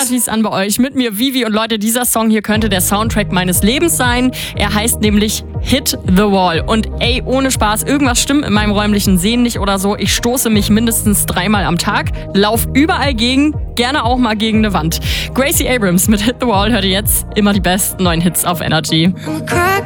Energies an bei euch. Mit mir Vivi und Leute, dieser Song hier könnte der Soundtrack meines Lebens sein. Er heißt nämlich Hit the Wall. Und ey, ohne Spaß, irgendwas stimmt in meinem räumlichen Sehen nicht oder so. Ich stoße mich mindestens 3-mal am Tag, lauf überall gegen, gerne auch mal gegen eine Wand. Gracie Abrams mit Hit the Wall hört ihr jetzt. Immer die besten neuen Hits auf Energy.